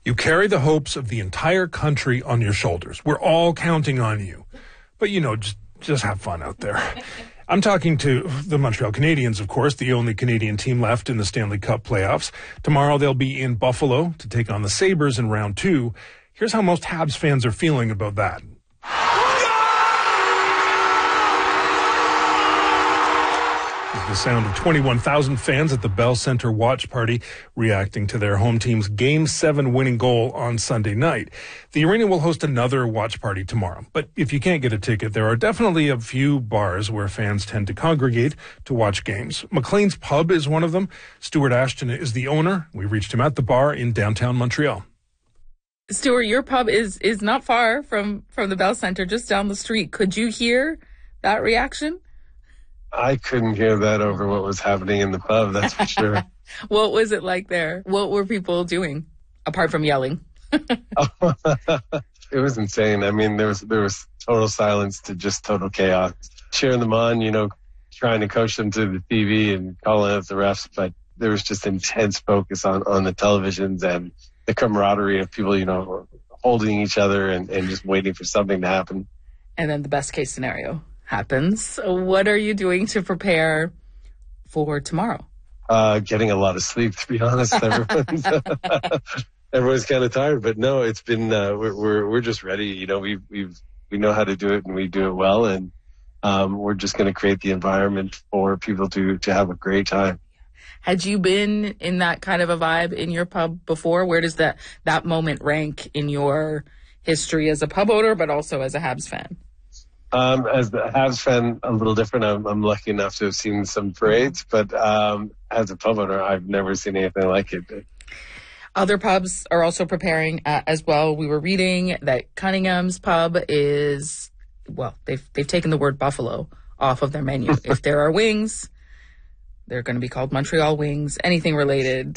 You carry the hopes of the entire country on your shoulders. We're all counting on you. But, just have fun out there. I'm talking to the Montreal Canadiens, of course, the only Canadian team left in the Stanley Cup playoffs. Tomorrow they'll be in Buffalo to take on the Sabres in round 2. Here's how most Habs fans are feeling about that. The sound of 21,000 fans at the Bell Center watch party reacting to their home team's Game 7 winning goal on Sunday night. The arena will host another watch party tomorrow. But if you can't get a ticket, there are definitely a few bars where fans tend to congregate to watch games. McLean's Pub is one of them. Stuart Ashton is the owner. We reached him at the bar in downtown Montreal. Stuart, your pub is not far from the Bell Center, just down the street. Could you hear that reaction? I couldn't hear that over what was happening in the pub, that's for sure. What was it like there? What were people doing, apart from yelling? It was insane. I mean, there was total silence to just total chaos. Cheering them on, trying to coach them to the TV and calling out the refs, but there was just intense focus on the televisions and the camaraderie of people, holding each other and just waiting for something to happen. And then the best case scenario happens. So what are you doing to prepare for tomorrow? Getting a lot of sleep, to be honest. Everyone's kind of tired, but no, it's been, we're just ready. We know how to do it and we do it well. And, we're just going to create the environment for people to have a great time. Had you been in that kind of a vibe in your pub before? Where does that moment rank in your history as a pub owner, but also as a Habs fan? As the Habs fan, a little different. I'm lucky enough to have seen some parades, but as a pub owner, I've never seen anything like it. Other pubs are also preparing as well. We were reading that Cunningham's pub is, they've taken the word buffalo off of their menu. If there are wings, they're going to be called Montreal Wings. Anything related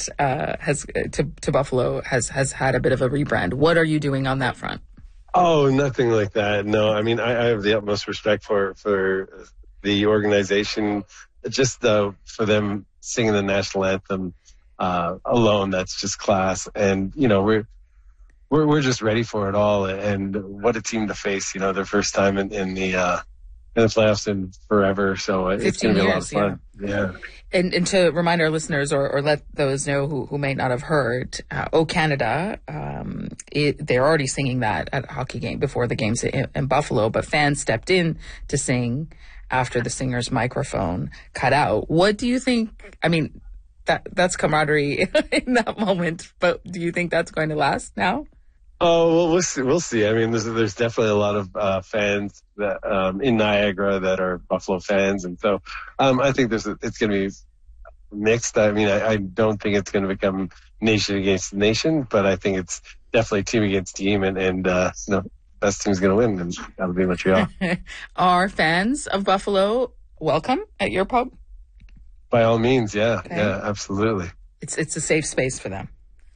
to Buffalo has had a bit of a rebrand. What are you doing on that front? Oh, nothing like that. No, I mean, I have the utmost respect for the organization. Just for them singing the national anthem alone, that's just class. And we're just ready for it all. And what a team to face! Their first time in the playoffs in forever. So it's going to be a lot of fun. Yeah. And to remind our listeners or let those know who may not have heard, O Canada, they're already singing that at a hockey game before the games in Buffalo, but fans stepped in to sing after the singer's microphone cut out. What do you think? I mean, that's camaraderie in that moment, but do you think that's going to last now? Oh, well, we'll see. I mean, there's definitely a lot of fans that in Niagara that are Buffalo fans, and so I think it's going to be mixed. I mean, I don't think it's going to become nation against nation, but I think it's definitely team against team, and best team's going to win, and that'll be Montreal. Are fans of Buffalo welcome at your pub? By all means, yeah, okay. Yeah, absolutely. It's a safe space for them.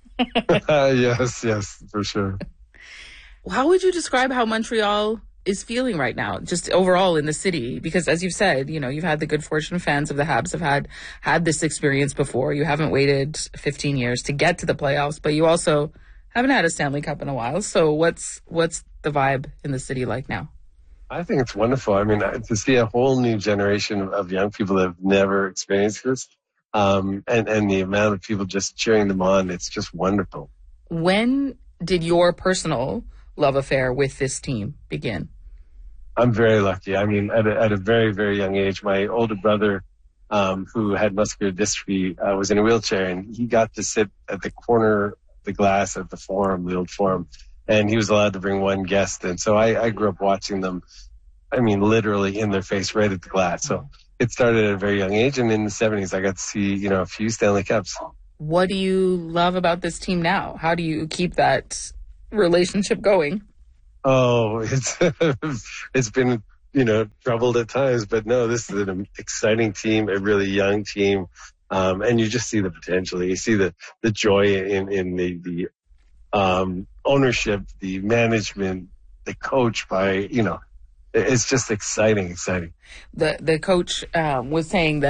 Yes, for sure. How would you describe how Montreal is feeling right now, just overall in the city? Because as you've said, you've had the good fortune, fans of the Habs have had this experience before. You haven't waited 15 years to get to the playoffs, but you also haven't had a Stanley Cup in a while. So what's the vibe in the city like now? I think it's wonderful. I mean, to see a whole new generation of young people that have never experienced this. And the amount of people just cheering them on, it's just wonderful. When did your personal love affair with this team begin? I'm very lucky. I mean, at a very, very young age, my older brother, who had muscular dystrophy, was in a wheelchair, and he got to sit at the corner of the glass at the Forum, the old Forum, and he was allowed to bring one guest. And so I grew up watching them, I mean, literally in their face right at the glass. So it started at a very young age, and in the 70s, I got to see, a few Stanley Cups. What do you love about this team now? How do you keep that relationship going? Oh, it's been, troubled at times, but no, this is an exciting team, a really young team. And you just see the potential. You see the joy in the ownership, the management, the coach it's just exciting. The coach was saying that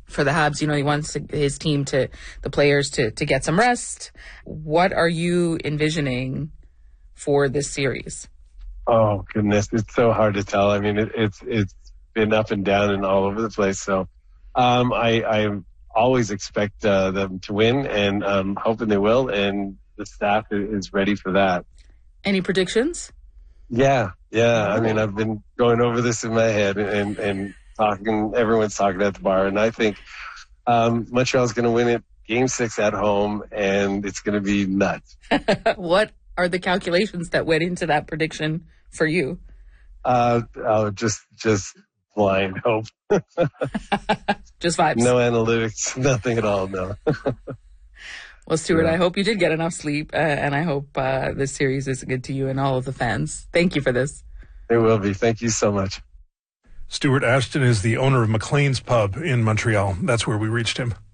for the Habs. He wants his team the players to get some rest. What are you envisioning for this series? Oh, goodness. It's so hard to tell. I mean, it's been up and down and all over the place. So I always expect them to win, and I'm hoping they will, and the staff is ready for that. Any predictions? Yeah. I mean, I've been going over this in my head and talking. Everyone's talking at the bar, and I think Montreal's going to win it Game 6 at home, and it's going to be nuts. What are the calculations that went into that prediction for you? Just blind hope. Just vibes. No analytics, nothing at all. No. Well, Stuart, I hope you did get enough sleep, and I hope this series is good to you and all of the fans. Thank you for this. It will be. Thank you so much. Stuart Ashton is the owner of McLean's Pub in Montreal. That's where we reached him.